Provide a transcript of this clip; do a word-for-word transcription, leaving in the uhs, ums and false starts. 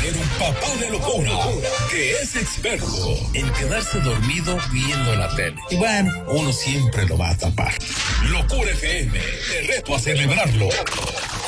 el papá de locura, que es experto en quedarse dormido viendo la tele. Y bueno, uno siempre lo va a tapar. Locura F M, te reto a celebrarlo.